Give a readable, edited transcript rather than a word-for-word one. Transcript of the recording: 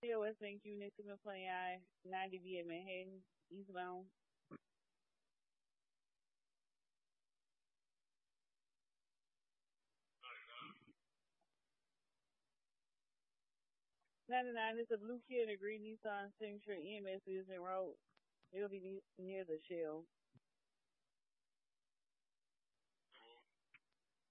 Shell West Bank Unit, Simmons Plain I, 90B at Manhattan, eastbound. 99 is a blue Kia and a green Nissan Sentra EMS Vision Road. It'll be near the Shell.